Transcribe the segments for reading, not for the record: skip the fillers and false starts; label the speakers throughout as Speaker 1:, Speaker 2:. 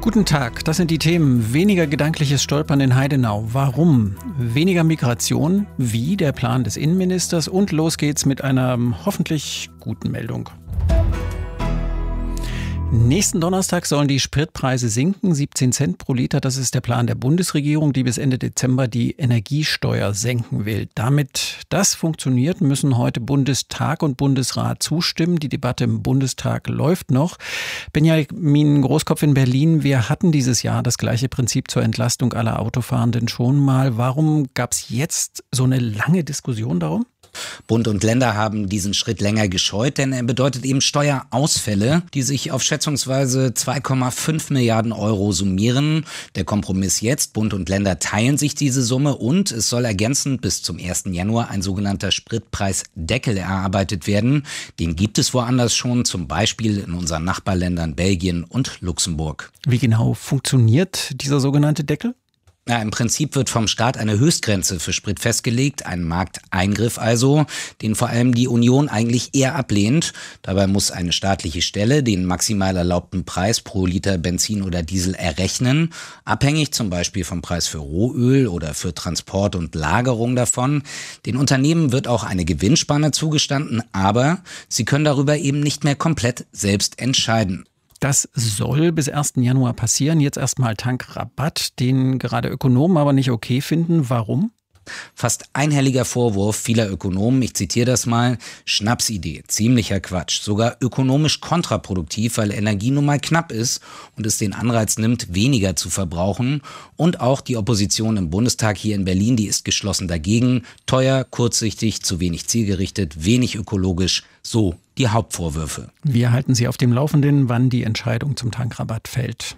Speaker 1: Guten Tag, das sind die Themen. Weniger gedankliches Stolpern in Heidenau. Warum? Weniger Migration? Wie? Der Plan des Innenministers. Und los geht's mit einer hoffentlich guten Meldung. Nächsten Donnerstag sollen die Spritpreise sinken, 17 Cent pro Liter. Das ist der Plan der Bundesregierung, die bis Ende Dezember die Energiesteuer senken will. Damit das funktioniert, müssen heute Bundestag und Bundesrat zustimmen. Die Debatte im Bundestag läuft noch. Benjamin Großkopf in Berlin, wir hatten dieses Jahr das gleiche Prinzip zur Entlastung aller Autofahrenden schon mal. Warum gab es jetzt so eine lange Diskussion darum?
Speaker 2: Bund und Länder haben diesen Schritt länger gescheut, denn er bedeutet eben Steuerausfälle, die sich auf schätzungsweise 2,5 Milliarden Euro summieren. Der Kompromiss jetzt, Bund und Länder teilen sich diese Summe und es soll ergänzend bis zum 1. Januar ein sogenannter Spritpreisdeckel erarbeitet werden. Den gibt es woanders schon, zum Beispiel in unseren Nachbarländern Belgien und Luxemburg.
Speaker 1: Wie genau funktioniert dieser sogenannte Deckel?
Speaker 2: Ja, im Prinzip wird vom Staat eine Höchstgrenze für Sprit festgelegt, ein Markteingriff also, den vor allem die Union eigentlich eher ablehnt. Dabei muss eine staatliche Stelle den maximal erlaubten Preis pro Liter Benzin oder Diesel errechnen, abhängig zum Beispiel vom Preis für Rohöl oder für Transport und Lagerung davon. Den Unternehmen wird auch eine Gewinnspanne zugestanden, aber sie können darüber eben nicht mehr komplett selbst entscheiden.
Speaker 1: Das soll bis 1. Januar passieren. Jetzt erstmal Tankrabatt, den gerade Ökonomen aber nicht okay finden. Warum?
Speaker 2: Fast einhelliger Vorwurf vieler Ökonomen, ich zitiere das mal, Schnapsidee, ziemlicher Quatsch, sogar ökonomisch kontraproduktiv, weil Energie nun mal knapp ist und es den Anreiz nimmt, weniger zu verbrauchen. Und auch die Opposition im Bundestag hier in Berlin, die ist geschlossen dagegen. Teuer, kurzsichtig, zu wenig zielgerichtet, wenig ökologisch, so die Hauptvorwürfe.
Speaker 1: Wir halten Sie auf dem Laufenden, wann die Entscheidung zum Tankrabatt fällt.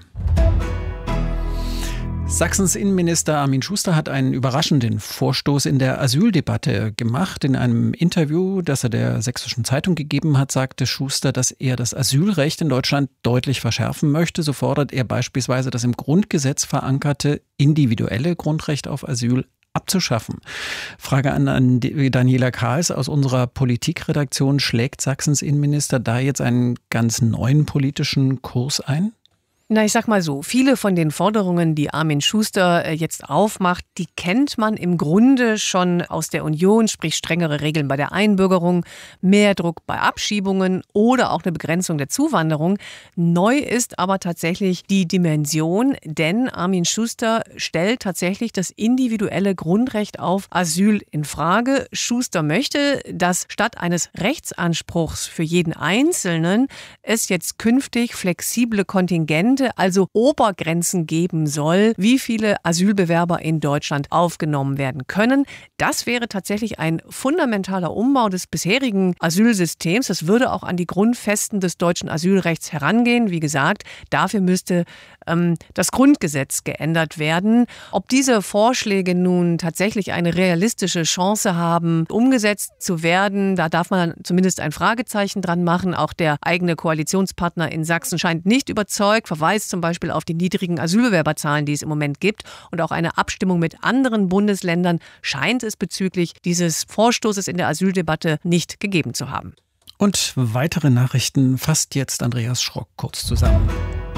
Speaker 1: Sachsens Innenminister Armin Schuster hat einen überraschenden Vorstoß in der Asyldebatte gemacht. In einem Interview, das er der Sächsischen Zeitung gegeben hat, sagte Schuster, dass er das Asylrecht in Deutschland deutlich verschärfen möchte. So fordert er beispielsweise das im Grundgesetz verankerte individuelle Grundrecht auf Asyl abzuschaffen. Frage an Daniela Kahls aus unserer Politikredaktion. Schlägt Sachsens Innenminister da jetzt einen ganz neuen politischen Kurs ein?
Speaker 3: Na, ich sag mal so, viele von den Forderungen, die Armin Schuster jetzt aufmacht, die kennt man im Grunde schon aus der Union, sprich strengere Regeln bei der Einbürgerung, mehr Druck bei Abschiebungen oder auch eine Begrenzung der Zuwanderung. Neu ist aber tatsächlich die Dimension, denn Armin Schuster stellt tatsächlich das individuelle Grundrecht auf Asyl in Frage. Schuster möchte, dass statt eines Rechtsanspruchs für jeden Einzelnen es jetzt künftig flexible Kontingente, also Obergrenzen geben soll, wie viele Asylbewerber in Deutschland aufgenommen werden können. Das wäre tatsächlich ein fundamentaler Umbau des bisherigen Asylsystems. Das würde auch an die Grundfesten des deutschen Asylrechts herangehen. Wie gesagt, dafür müsste das Grundgesetz geändert werden. Ob diese Vorschläge nun tatsächlich eine realistische Chance haben, umgesetzt zu werden, da darf man zumindest ein Fragezeichen dran machen. Auch der eigene Koalitionspartner in Sachsen scheint nicht überzeugt, verweist zum Beispiel auf die niedrigen Asylbewerberzahlen, die es im Moment gibt. Und auch eine Abstimmung mit anderen Bundesländern scheint es bezüglich dieses Vorstoßes in der Asyldebatte nicht gegeben zu haben.
Speaker 1: Und weitere Nachrichten fasst jetzt Andreas Schrock kurz zusammen.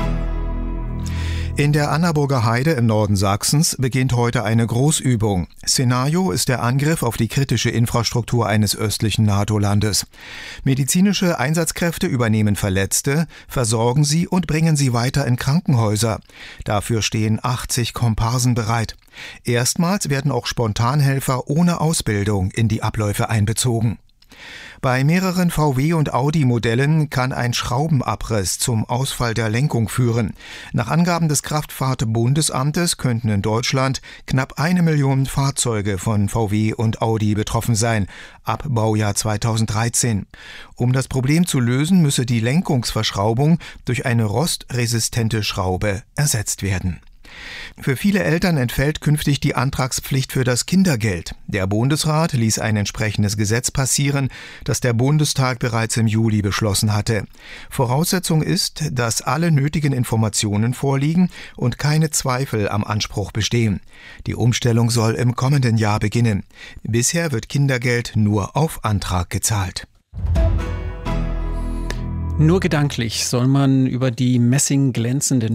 Speaker 4: In der Annaburger Heide im Norden Sachsens beginnt heute eine Großübung. Szenario ist der Angriff auf die kritische Infrastruktur eines östlichen NATO-Landes. Medizinische Einsatzkräfte übernehmen Verletzte, versorgen sie und bringen sie weiter in Krankenhäuser. Dafür stehen 80 Komparsen bereit. Erstmals werden auch Spontanhelfer ohne Ausbildung in die Abläufe einbezogen. Bei mehreren VW- und Audi-Modellen kann ein Schraubenabriss zum Ausfall der Lenkung führen. Nach Angaben des Kraftfahrt-Bundesamtes könnten in Deutschland knapp 1 Million Fahrzeuge von VW und Audi betroffen sein, ab Baujahr 2013. Um das Problem zu lösen, müsse die Lenkungsverschraubung durch eine rostresistente Schraube ersetzt werden. Für viele Eltern entfällt künftig die Antragspflicht für das Kindergeld. Der Bundesrat ließ ein entsprechendes Gesetz passieren, das der Bundestag bereits im Juli beschlossen hatte. Voraussetzung ist, dass alle nötigen Informationen vorliegen und keine Zweifel am Anspruch bestehen. Die Umstellung soll im kommenden Jahr beginnen. Bisher wird Kindergeld nur auf Antrag gezahlt.
Speaker 1: Nur gedanklich soll man über die messingglänzenden